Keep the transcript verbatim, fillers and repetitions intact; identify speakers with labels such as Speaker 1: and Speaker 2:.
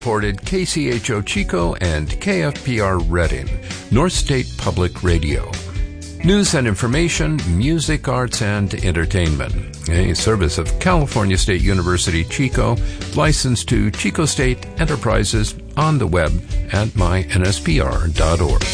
Speaker 1: Reported K C H O Chico and K F P R Redding, North State Public Radio. News and information, music, arts, and entertainment. A service of California State University, Chico, licensed to Chico State Enterprises, on the web at my N S P R dot org.